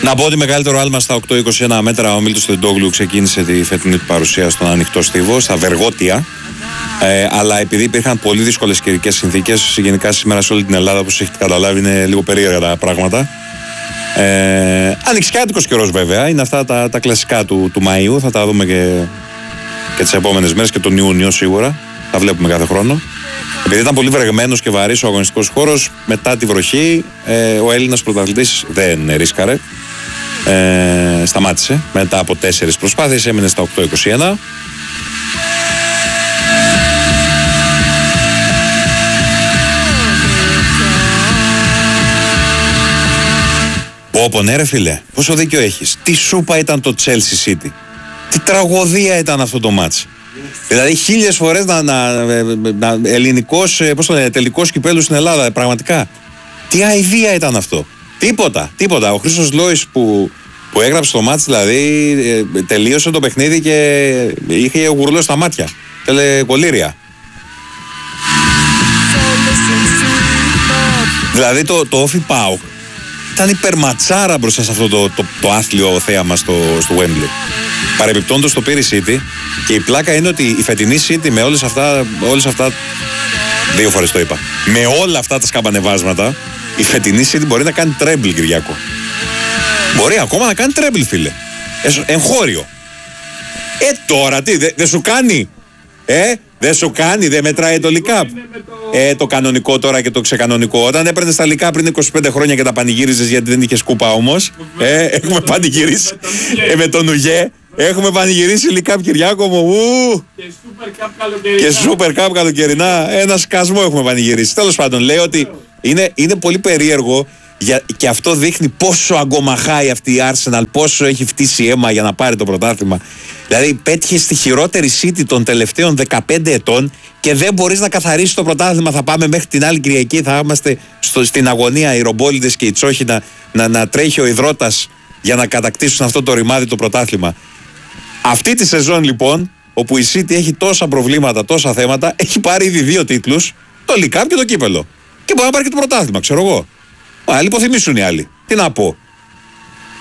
Να πω ότι μεγαλύτερο άλμα στα 8-21 μέτρα ο Μίλτος Τεντόγλου ξεκίνησε τη φετινή του παρουσία στον ανοιχτό στίβο, στα Βεργότια. Αλλά επειδή υπήρχαν πολύ δύσκολες καιρικές συνθήκες, γενικά σήμερα σε όλη την Ελλάδα, όπως έχετε καταλάβει, είναι λίγο περίεργα τα πράγματα. Ανοιξιάτικος καιρός βέβαια, είναι αυτά τα κλασικά του Μαΐου, θα τα δούμε και τις επόμενες μέρες και τον Ιούνιο σίγουρα, τα βλέπουμε κάθε χρόνο. Επειδή ήταν πολύ βρεγμένος και βαρύς ο αγωνιστικός χώρος, μετά τη βροχή ο Έλληνας πρωταθλητής δεν ρίσκαρε. Σταμάτησε μετά από 4 προσπάθειες, έμεινε στα 8-21. Πω ναι ρε φίλε, πόσο δίκιο έχεις. Τι σούπα ήταν το Chelsea City. Τι τραγωδία ήταν αυτό το μάτς. Δηλαδή 1000 φορές να ελληνικός, πώς το λένε, τελικός κυπέλλου στην Ελλάδα, πραγματικά. Τι αηδία ήταν αυτό. Τίποτα. Ο Χρήστος Λόης που έγραψε το μάτς, δηλαδή τελείωσε το παιχνίδι και είχε γουρλό στα μάτια. Τέλε κολύρια. Δηλαδή το Όφι ΠΑΟΚ ήταν υπερματσάρα μπροστά σε αυτό το άθλιο θέαμα στο Wembley. Παρεμπιπτόντως το πήρε η City και η πλάκα είναι ότι η φετινή City με όλες αυτά 2 φορές το είπα, με όλα αυτά τα σκαμπανεβάσματα, η φετινή City μπορεί να κάνει τρέμπλ, Κυριάκο. Μπορεί ακόμα να κάνει τρέμπλ, φίλε. Εγχώριο. Τώρα τι, δεν σου κάνει. Δεν σου κάνει, δεν μετράει το League Cup. Το κανονικό τώρα και το ξεκανονικό. Όταν έπαιρνες τα League Cup πριν 25 χρόνια και τα πανηγύριζες γιατί δεν είχες κούπα όμως. Έχουμε πανηγυρίσει με τον Ουγέ. Έχουμε πανηγυρίσει League Cup, Κυριάκο μου. Και Super Cup καλοκαιρινά. Ένα σκασμό έχουμε πανηγυρίσει. Τέλος πάντων, λέει ότι είναι πολύ περίεργο. Και αυτό δείχνει πόσο αγκομαχάει αυτή η Arsenal, πόσο έχει φτύσει αίμα για να πάρει το πρωτάθλημα. Δηλαδή πέτυχε στη χειρότερη City των τελευταίων 15 ετών και δεν μπορείς να καθαρίσεις το πρωτάθλημα. Θα πάμε μέχρι την άλλη Κυριακή, θα είμαστε στην αγωνία οι ρομπόλιδες και οι τσόχοι να τρέχει ο υδρότας για να κατακτήσουν αυτό το ρημάδι το πρωτάθλημα. Αυτή τη σεζόν λοιπόν, όπου η City έχει τόσα προβλήματα, τόσα θέματα, έχει πάρει ήδη 2 τίτλους, το League Cup και το κύπελο. Και μπορεί να πάρει και το πρωτάθλημα, ξέρω εγώ. Άλλοι υποθυμίσουν οι άλλοι. Τι να πω.